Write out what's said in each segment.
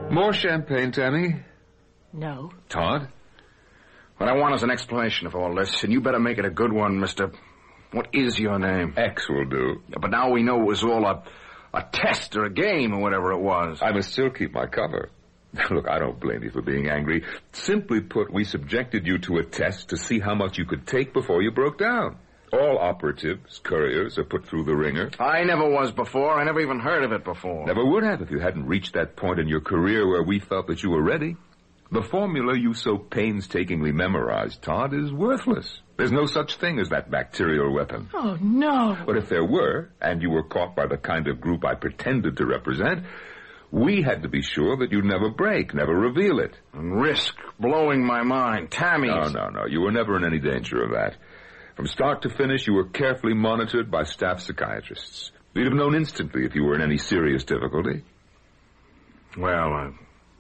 More champagne, Tammy? No. Todd? What I want is an explanation of all this, and you better make it a good one, mister. What is your name? X will do. Yeah, but now we know it was all a test or a game or whatever it was. I must still keep my cover. Look, I don't blame you for being angry. Simply put, we subjected you to a test to see how much you could take before you broke down. All operatives, couriers, are put through the ringer. I never was before. I never even heard of it before. Never would have if you hadn't reached that point in your career where we felt that you were ready. The formula you so painstakingly memorized, Todd, is worthless. There's no such thing as that bacterial weapon. Oh, no. But if there were, and you were caught by the kind of group I pretended to represent, we had to be sure that you'd never break, never reveal it. And risk blowing my mind. Tammy. No. You were never in any danger of that. From start to finish, you were carefully monitored by staff psychiatrists. We'd have known instantly if you were in any serious difficulty. Well,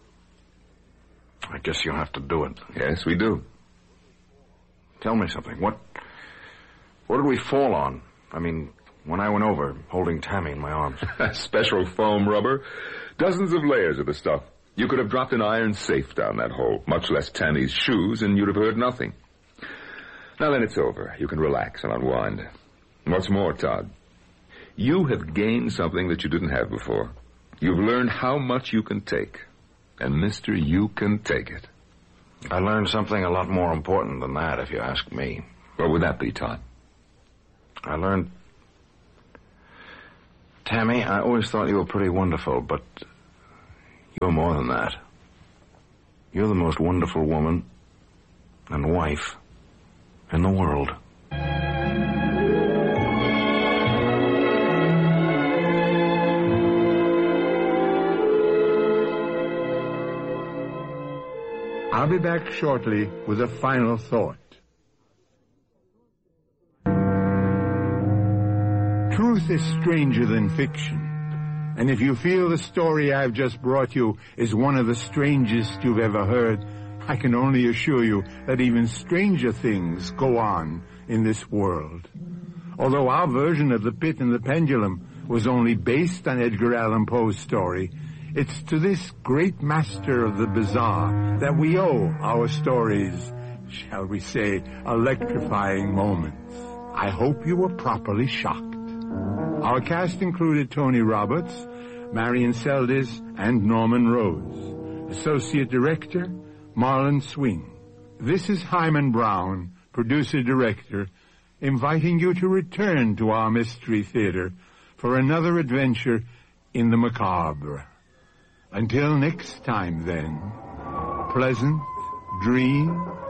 I guess you'll have to do it. Yes, we do. Tell me something. What did we fall on? I mean, when I went over, holding Tammy in my arms. Special foam rubber. Dozens of layers of the stuff. You could have dropped an iron safe down that hole, much less Tammy's shoes, and you'd have heard nothing. Now then it's over. You can relax and unwind. What's more, Todd, you have gained something that you didn't have before. You've learned how much you can take. And, mister, you can take it. I learned something a lot more important than that, if you ask me. What would that be, Todd? I learned... Tammy, I always thought you were pretty wonderful, but you're more than that. You're the most wonderful woman and wife in the world. I'll be back shortly with a final thought. Truth is stranger than fiction. And if you feel the story I've just brought you is one of the strangest you've ever heard, I can only assure you that even stranger things go on in this world. Although our version of The Pit and the Pendulum was only based on Edgar Allan Poe's story, it's to this great master of the bizarre that we owe our stories, shall we say, electrifying moments. I hope you were properly shocked. Our cast included Tony Roberts, Marion Seldes, and Norman Rose. Associate Director, Marlon Swing. This is Hyman Brown, Producer-Director, inviting you to return to our Mystery Theater for another adventure in the macabre. Until next time, then, pleasant dreams.